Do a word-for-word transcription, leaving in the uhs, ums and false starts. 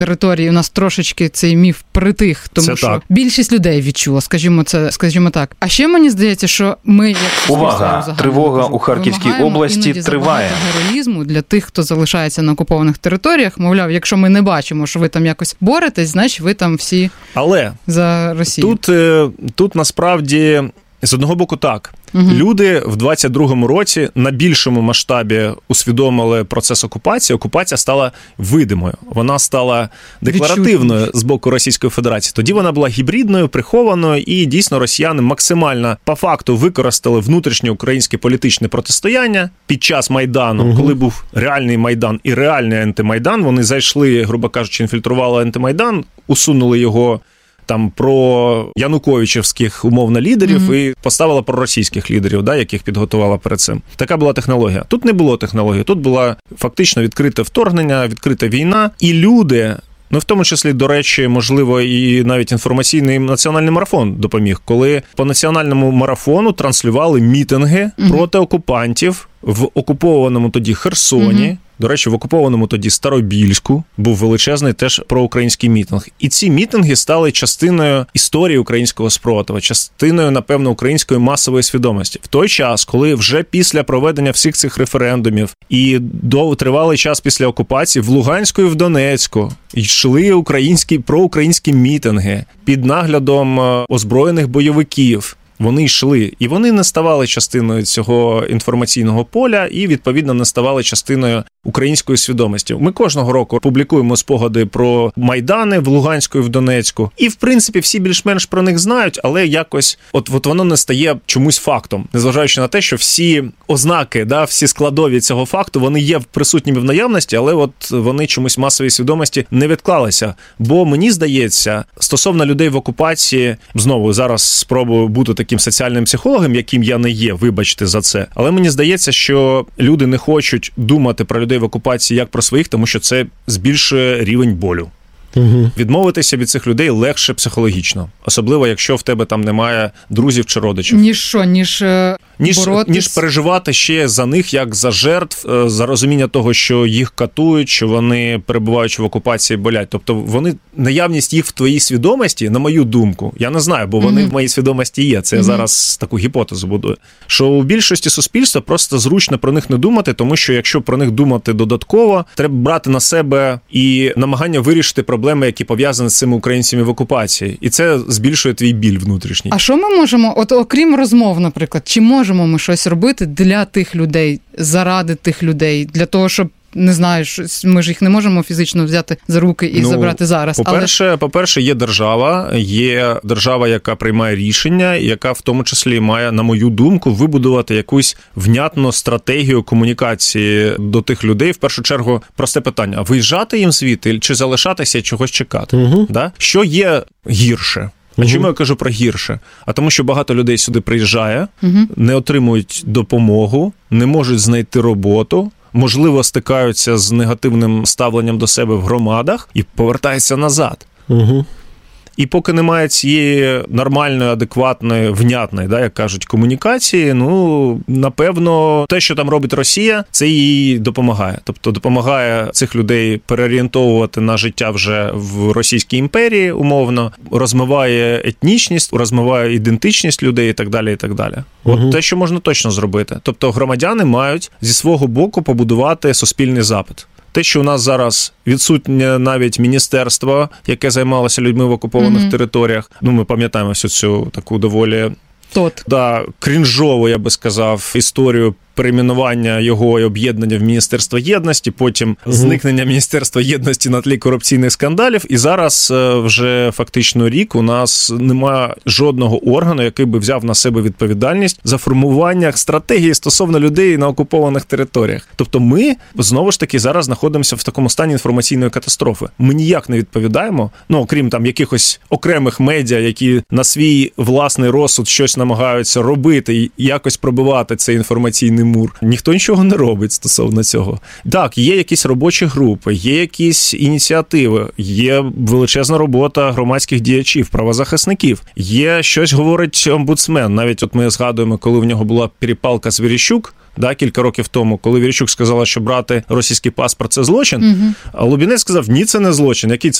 території у нас трошечки цей міф притих, тому це що так. більшість людей відчула, скажімо це, скажімо так. А ще мені здається, що ми як увага, тривога у Харківській області триває. Героїзму для тих, хто залишається на окупованих територіях. Мовляв, якщо ми не бачимо, що ви там якось боретесь, значить ви там всі Але за Росію. Тут, тут насправді з одного боку так. Угу. Люди в двадцять другому році на більшому масштабі усвідомили процес окупації. Окупація стала видимою. Вона стала декларативною Відчутніше. З боку Російської Федерації. Тоді вона була гібридною, прихованою, і дійсно росіяни максимально по факту використали внутрішнє українське політичне протистояння під час Майдану, угу. коли був реальний Майдан і реальний антимайдан. Вони зайшли, грубо кажучи, інфільтрували антимайдан, усунули його там про януковичівських умовно лідерів mm-hmm. і поставила проросійських лідерів, да, яких підготувала перед цим. Така була технологія. Тут не було технології, тут була фактично відкрите вторгнення, відкрита війна, і люди, ну в тому числі, до речі, можливо, і навіть інформаційний національний марафон допоміг, коли по національному марафону транслювали мітинги mm-hmm. проти окупантів в окупованому тоді Херсоні, mm-hmm. До речі, в окупованому тоді Старобільську був величезний теж проукраїнський мітинг. І ці мітинги стали частиною історії українського спротиву, частиною, напевно, української масової свідомості. В той час, коли вже після проведення всіх цих референдумів і до тривалий час після окупації в Луганську і в Донецьку йшли українські проукраїнські мітинги під наглядом озброєних бойовиків. Вони йшли, і вони не ставали частиною цього інформаційного поля і, відповідно, не ставали частиною української свідомості. Ми кожного року публікуємо спогади про Майдани в Луганську і в Донецьку. І, в принципі, всі більш-менш про них знають, але якось от, от воно не стає чомусь фактом. Незважаючи на те, що всі ознаки, да, всі складові цього факту, вони є присутніми в наявності, але от вони чомусь масовій свідомості не відклалися. Бо, мені здається, стосовно людей в окупації, знову зараз спробую бути таким соціальним психологом, яким я не є, вибачте за це, але мені здається, що люди не хочуть думати про людей в окупації як про своїх, тому що це збільшує рівень болю. Угу. Відмовитися від цих людей легше психологічно. Особливо, якщо в тебе там немає друзів чи родичів. Ніж що, ніж ніж, боротись. Ніж переживати ще за них, як за жертв, за розуміння того, що їх катують, що вони, перебуваючи в окупації, болять. Тобто вони, наявність їх в твоїй свідомості, на мою думку, я не знаю, бо вони угу. в моїй свідомості є. Це угу. я зараз таку гіпотезу будую. Що у більшості суспільства просто зручно про них не думати, тому що якщо про них думати додатково, треба брати на себе і намагання вирішити проблеми, проблеми, які пов'язані з цими українцями в окупації. І це збільшує твій біль внутрішній. А що ми можемо, от окрім розмов, наприклад, чи можемо ми щось робити для тих людей, заради тих людей, для того, щоб, не знаю, ми ж їх не можемо фізично взяти за руки і ну, забрати зараз. По-перше, але... по-перше, є держава, є держава, яка приймає рішення, яка в тому числі має, на мою думку, вибудувати якусь внятну стратегію комунікації до тих людей. В першу чергу, просте питання, а виїжджати їм звідти чи залишатися і чогось чекати? Угу. Да? Що є гірше? А угу. чому я кажу про гірше? А тому, що багато людей сюди приїжджає, угу. не отримують допомогу, не можуть знайти роботу, можливо, стикаються з негативним ставленням до себе в громадах і повертаються назад. Угу. І поки немає цієї нормальної, адекватної, внятної, да, як кажуть, комунікації, ну, напевно, те, що там робить Росія, це їй допомагає. Тобто допомагає цих людей переорієнтовувати на життя вже в Російській імперії, умовно, розмиває етнічність, розмиває ідентичність людей і так далі, і так далі. Угу. От те, що можна точно зробити. Тобто громадяни мають зі свого боку побудувати суспільний запит. Те, що у нас зараз відсутнє навіть міністерство, яке займалося людьми в окупованих mm-hmm. територіях. Ну, ми пам'ятаємо всю цю таку доволі Тот. Да, крінжову, я би сказав, історію перейменування його і об'єднання в Міністерство єдності, потім угу. зникнення Міністерства єдності на тлі корупційних скандалів. І зараз вже фактично рік у нас немає жодного органу, який би взяв на себе відповідальність за формування стратегії стосовно людей на окупованих територіях. Тобто ми, знову ж таки, зараз знаходимося в такому стані інформаційної катастрофи. Ми ніяк не відповідаємо, ну, окрім там якихось окремих медіа, які на свій власний розсуд щось намагаються робити і якось пробивати цей інформаційний мур. Ніхто нічого не робить стосовно цього. Так, є якісь робочі групи, є якісь ініціативи, є величезна робота громадських діячів, правозахисників. Є щось говорить омбудсмен. Навіть от ми згадуємо, коли в нього була перепалка з Верещук, да, кілька років тому, коли Верещук сказала, що брати російський паспорт – це злочин, Угу. а Лубінець сказав, ні, це не злочин. Який